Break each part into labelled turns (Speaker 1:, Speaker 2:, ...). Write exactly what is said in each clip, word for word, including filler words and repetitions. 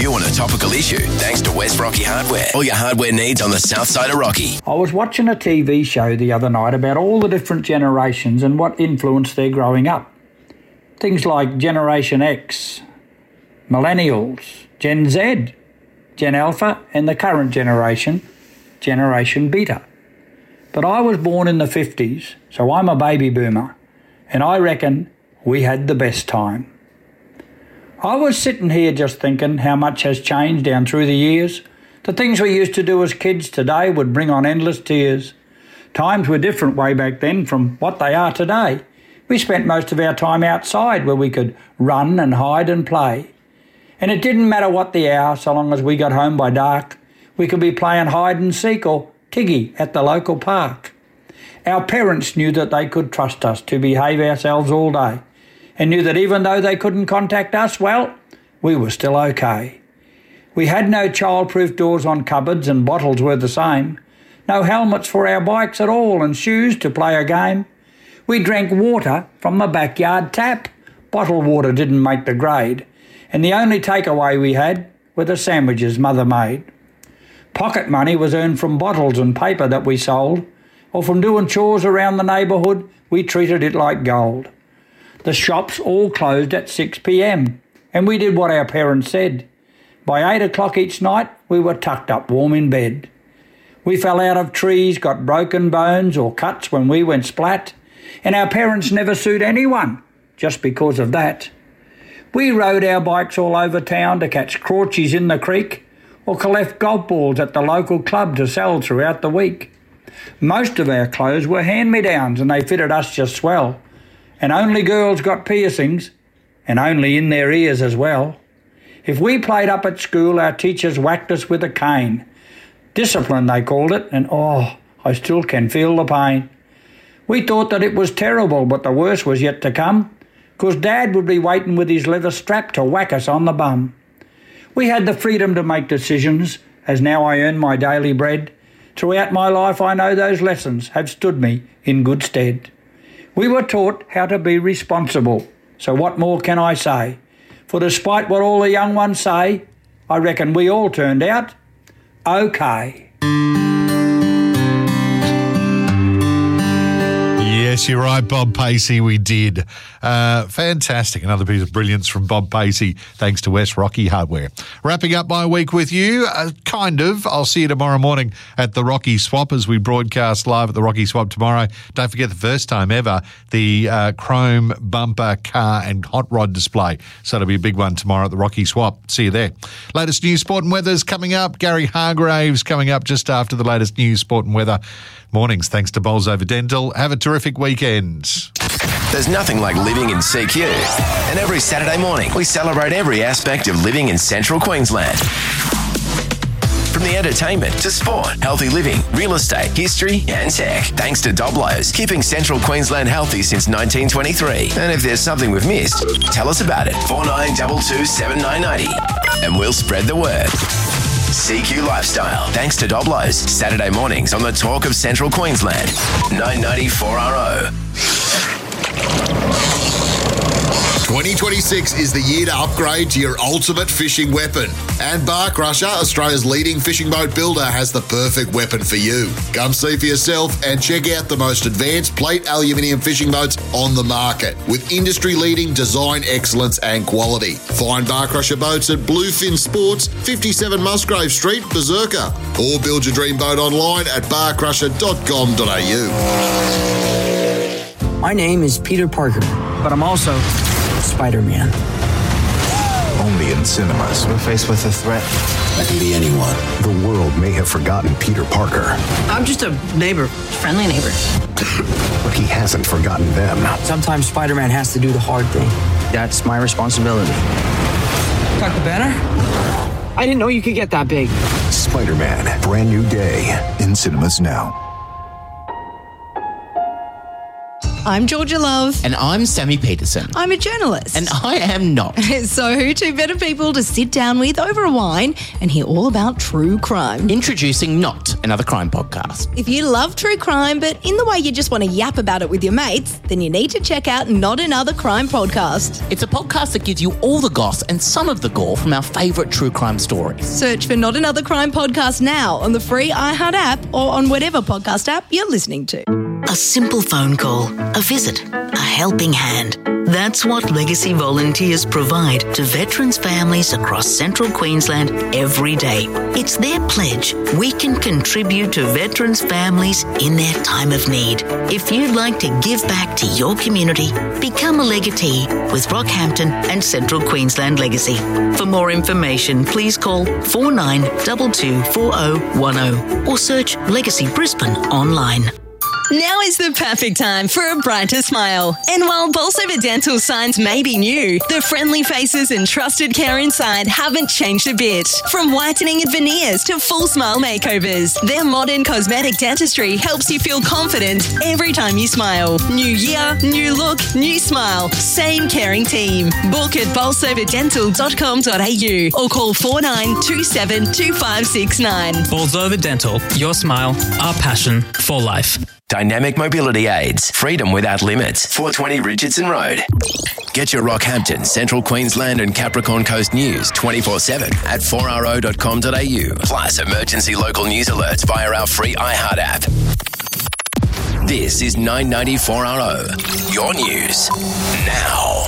Speaker 1: you on a topical issue thanks to West Rocky Hardware. All your hardware needs on the south side of Rocky.
Speaker 2: I was watching a T V show the other night about all the different generations and what influence they're growing up. Things like Generation X, Millennials, Gen Z, Gen Alpha, and the current generation, Generation Beta. But I was born in the fifties, so I'm a baby boomer, and I reckon we had the best time. I was sitting here just thinking how much has changed down through the years. The things we used to do as kids today would bring on endless tears. Times were different way back then from what they are today. We spent most of our time outside where we could run and hide and play. And it didn't matter what the hour, so long as we got home by dark. We could be playing hide and seek or tiggy at the local park. Our parents knew that they could trust us to behave ourselves all day, and knew that even though they couldn't contact us, well, we were still okay. We had no child-proof doors on cupboards and bottles were the same. No helmets for our bikes at all and shoes to play a game. We drank water from the backyard tap. Bottled water didn't make the grade. And the only takeaway we had were the sandwiches Mother made. Pocket money was earned from bottles and paper that we sold, or from doing chores around the neighbourhood. We treated it like gold. The shops all closed at six p.m, and we did what our parents said. By eight o'clock each night, we were tucked up warm in bed. We fell out of trees, got broken bones or cuts when we went splat, and our parents never sued anyone just because of that. We rode our bikes all over town to catch crawchies in the creek or collect golf balls at the local club to sell throughout the week. Most of our clothes were hand-me-downs and they fitted us just swell. And only girls got piercings, and only in their ears as well. If we played up at school, our teachers whacked us with a cane. Discipline, they called it, and oh, I still can feel the pain. We thought that it was terrible, but the worst was yet to come, 'cause Dad would be waiting with his leather strap to whack us on the bum. We had the freedom to make decisions, as now I earn my daily bread. Throughout my life I know those lessons have stood me in good stead. We were taught how to be responsible, so what more can I say? For despite what all the young ones say, I reckon we all turned out okay.
Speaker 3: Yes, you're right, Bob Pacey, we did. Uh, fantastic. Another piece of brilliance from Bob Pacey, thanks to West Rocky Hardware. Wrapping up my week with you, uh, kind of. I'll see you tomorrow morning at the Rocky Swap as we broadcast live at the Rocky Swap tomorrow. Don't forget, the first time ever, the uh, chrome bumper car and hot rod display. So it'll be a big one tomorrow at the Rocky Swap. See you there. Latest news, sport and weather's coming up. Gary Hargraves coming up just after the latest news, sport and weather. Mornings, thanks to Bolsover Dental. Have a terrific weekend.
Speaker 1: There's nothing like living in C Q. And every Saturday morning, we celebrate every aspect of living in central Queensland. From the entertainment to sport, healthy living, real estate, history and tech. Thanks to Doblos, keeping central Queensland healthy since nineteen twenty-three. And if there's something we've missed, tell us about it. four nine two two, seven nine nine zero. And we'll spread the word. C Q Lifestyle, thanks to Doblos. Saturday mornings on the Talk of Central Queensland. nine ninety-four R O.
Speaker 4: twenty twenty-six is the year to upgrade to your ultimate fishing weapon. And Bar Crusher, Australia's leading fishing boat builder, has the perfect weapon for you. Come see for yourself and check out the most advanced plate aluminium fishing boats on the market with industry-leading design excellence and quality. Find Bar Crusher boats at Bluefin Sports, fifty-seven Musgrave Street, Berserker. Or build your dream boat online at bar crusher dot com dot a u.
Speaker 5: My name is Peter Parker, but I'm also Spider-Man.
Speaker 6: Only in cinemas.
Speaker 7: We're faced with a threat
Speaker 6: that can be anyone. The world may have forgotten Peter Parker.
Speaker 5: I'm just a neighbor, friendly neighbor.
Speaker 6: But he hasn't forgotten them.
Speaker 5: Sometimes Spider-Man has to do the hard thing. That's my responsibility. Doctor Banner? I didn't know you could get that big.
Speaker 6: Spider-Man, brand new day in cinemas now.
Speaker 7: I'm Georgia Love.
Speaker 8: And I'm Sammy Peterson.
Speaker 7: I'm a journalist.
Speaker 8: And I am not.
Speaker 7: So who two better people to sit down with over a wine and hear all about true crime?
Speaker 8: Introducing Not Another Crime Podcast.
Speaker 7: If you love true crime, but in the way you just want to yap about it with your mates, then you need to check out Not Another Crime Podcast.
Speaker 8: It's a podcast that gives you all the goss and some of the gore from our favourite true crime stories.
Speaker 7: Search for Not Another Crime Podcast now on the free iHeart app or on whatever podcast app you're listening to.
Speaker 9: A simple phone call, a visit, a helping hand. That's what Legacy volunteers provide to veterans' families across central Queensland every day. It's their pledge we can contribute to veterans' families in their time of need. If you'd like to give back to your community, become a legatee with Rockhampton and Central Queensland Legacy. For more information, please call four nine two two four zero one zero or search Legacy Brisbane online.
Speaker 10: Now is the perfect time for a brighter smile. And while Bolsover Dental signs may be new, the friendly faces and trusted care inside haven't changed a bit. From whitening and veneers to full smile makeovers, their modern cosmetic dentistry helps you feel confident every time you smile. New year, new look, new smile. Same caring team. Book at bolsover dental dot com dot a u or call four nine two seven two five six nine.
Speaker 11: Bolsover Dental. Your smile, our passion for life.
Speaker 1: Dynamic Mobility Aids. Freedom without limits. four twenty Richardson Road. Get your Rockhampton, Central Queensland and Capricorn Coast news twenty-four seven at four r o dot com dot a u. Plus emergency local news alerts via our free iHeart app. This is nine ninety four R O. Your news now.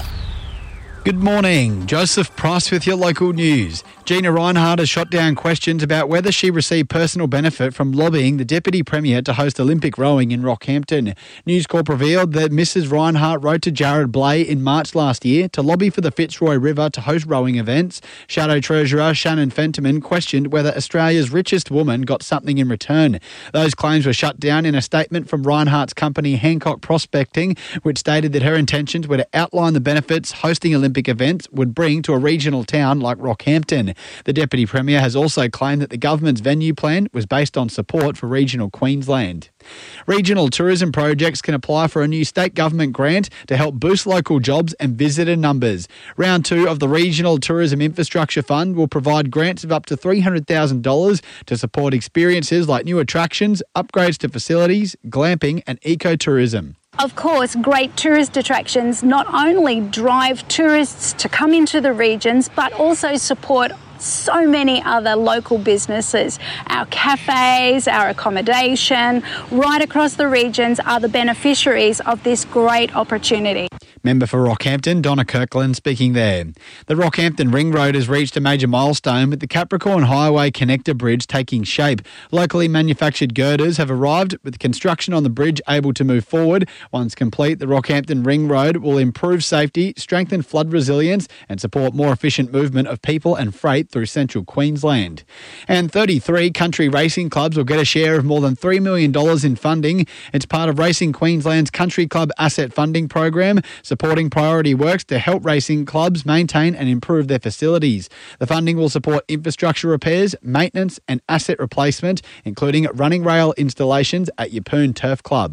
Speaker 12: Good morning. Joseph Price with your local news. Gina Rinehart has shot down questions about whether she received personal benefit from lobbying the Deputy Premier to host Olympic rowing in Rockhampton. News Corp revealed that Missus Rinehart wrote to Jared Blay in March last year to lobby for the Fitzroy River to host rowing events. Shadow Treasurer Shannon Fentiman questioned whether Australia's richest woman got something in return. Those claims were shut down in a statement from Rinehart's company Hancock Prospecting, which stated that her intentions were to outline the benefits hosting Olympic events would bring to a regional town like Rockhampton. The Deputy Premier has also claimed that the government's venue plan was based on support for regional Queensland. Regional tourism projects can apply for a new state government grant to help boost local jobs and visitor numbers. Round two of the Regional Tourism Infrastructure Fund will provide grants of up to three hundred thousand dollars to support experiences like new attractions, upgrades to facilities, glamping and ecotourism.
Speaker 13: Of course, great tourist attractions not only drive tourists to come into the regions, but also support so many other local businesses. Our cafes, our accommodation, right across the regions are the beneficiaries of this great opportunity.
Speaker 12: Member for Rockhampton, Donna Kirkland, speaking there. The Rockhampton Ring Road has reached a major milestone with the Capricorn Highway Connector Bridge taking shape. Locally manufactured girders have arrived, with construction on the bridge able to move forward. Once complete, the Rockhampton Ring Road will improve safety, strengthen flood resilience and support more efficient movement of people and freight through central Queensland. And thirty-three country racing clubs will get a share of more than three million dollars in funding. It's part of Racing Queensland's Country Club Asset Funding Program, supporting priority works to help racing clubs maintain and improve their facilities. The funding will support infrastructure repairs, maintenance and asset replacement, including running rail installations at Yeppoon Turf Club.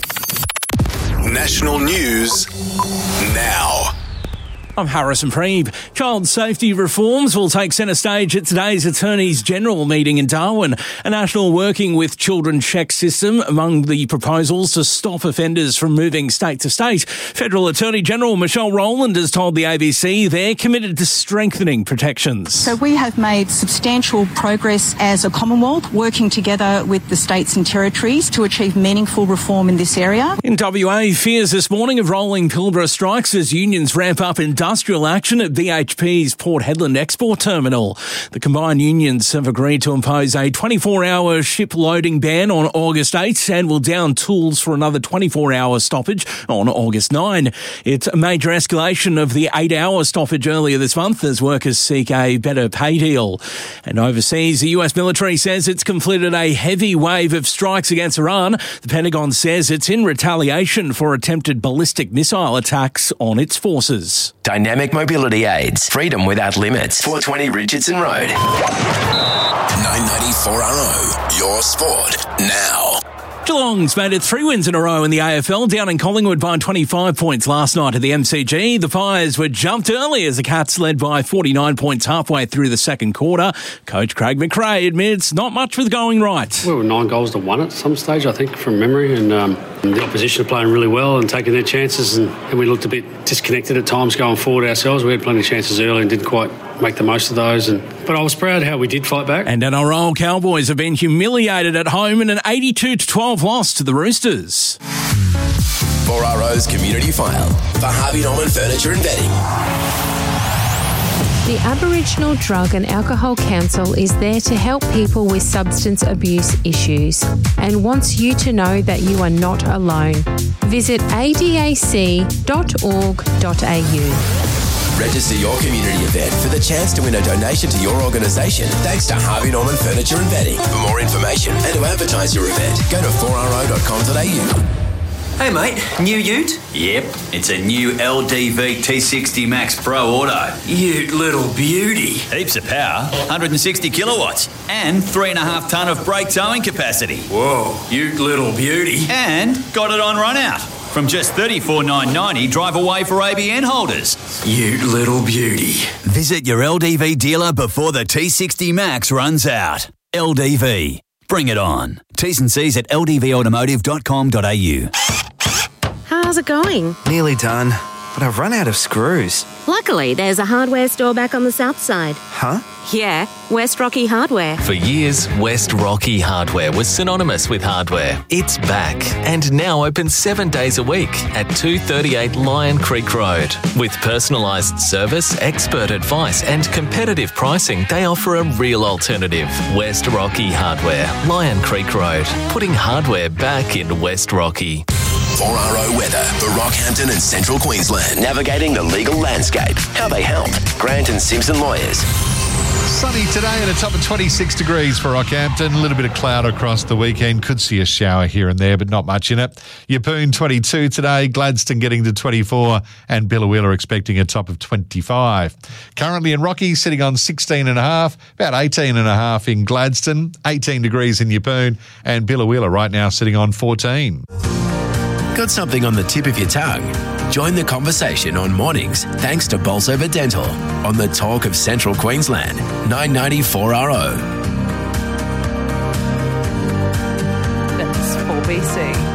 Speaker 14: National news now.
Speaker 15: I'm Harrison Preeb. Child safety reforms will take centre stage at today's Attorneys General meeting in Darwin. A national working with children check system among the proposals to stop offenders from moving state to state. Federal Attorney General Michelle Rowland has told the A B C they're committed to strengthening protections.
Speaker 16: So we have made substantial progress as a Commonwealth, working together with the states and territories to achieve meaningful reform in this area.
Speaker 15: In W A, fears this morning of rolling Pilbara strikes as unions ramp up industrial action at B H P's Port Hedland Export Terminal. The combined unions have agreed to impose a twenty-four hour ship loading ban on August eighth and will down tools for another twenty-four hour stoppage on August ninth. It's a major escalation of the eight hour stoppage earlier this month as workers seek a better pay deal. And overseas, the U S military says it's completed a heavy wave of strikes against Iran. The Pentagon says it's in retaliation for attempted ballistic missile attacks on its forces.
Speaker 1: Dynamic Mobility Aids. Freedom without limits. four twenty Richardson Road.
Speaker 14: nine ninety-four R O. Your sport now.
Speaker 15: Geelong's made it three wins in a row in the A F L, down in Collingwood by twenty-five points last night at the M C G. The Fires were jumped early as the Cats led by forty-nine points halfway through the second quarter. Coach Craig McRae admits not much was going right.
Speaker 17: We were nine goals to one at some stage, I think, from memory, and um, the opposition are playing really well and taking their chances, and, and we looked a bit disconnected at times going forward ourselves. We had plenty of chances early and didn't quite make the most of those, and but I was proud how we did fight back.
Speaker 15: And N R L Cowboys have been humiliated at home in an eighty-two to twelve loss to the Roosters.
Speaker 1: four R O's Community File for Harvey Norman Furniture and Bedding.
Speaker 18: The Aboriginal Drug and Alcohol Council is there to help people with substance abuse issues and wants you to know that you are not alone. Visit a d a c dot org dot a u.
Speaker 1: Register your community event for the chance to win a donation to your organisation thanks to Harvey Norman Furniture and Bedding. For more information and to advertise your event, go to four r o dot com dot a u.
Speaker 19: Hey mate, new ute? Yep, it's a new L D V T sixty Max Pro Auto. Ute little beauty. Heaps of power, one hundred sixty kilowatts, and three and a half tonne of brake towing capacity. Whoa, ute little beauty. And got it on run out. From just thirty-four thousand nine hundred ninety dollars, drive away for A B N holders. Ute little beauty. Visit your L D V dealer before the T sixty Max runs out. L D V. Bring it on. T's and C's at l d v automotive dot com dot a u.
Speaker 20: How's it going?
Speaker 21: Nearly done, but I've run out of screws.
Speaker 20: Luckily, there's a hardware store back on the south side.
Speaker 21: Huh?
Speaker 20: Yeah, West Rocky Hardware.
Speaker 22: For years, West Rocky Hardware was synonymous with hardware. It's back and now open seven days a week at two thirty-eight Lion Creek Road. With personalised service, expert advice and competitive pricing, they offer a real alternative. West Rocky Hardware, Lion Creek Road, putting hardware back in West Rocky.
Speaker 1: four R O weather for Rockhampton and Central Queensland. Navigating the legal landscape. How they help. Grant and Simpson Lawyers.
Speaker 3: Sunny today and a top of twenty-six degrees for Rockhampton. A little bit of cloud across the weekend. Could see a shower here and there, but not much in it. Yeppoon twenty-two today. Gladstone getting to twenty-four and Billawheeler expecting a top of twenty-five. Currently in Rocky sitting on sixteen and a half, about eighteen and a half in Gladstone, eighteen degrees in Yeppoon, and Billawheeler right now sitting on fourteen.
Speaker 1: Got something on the tip of your tongue? Join the conversation on mornings thanks to Bolsover Dental on the Talk of Central Queensland, nine ninety four R O.
Speaker 23: That's four B C.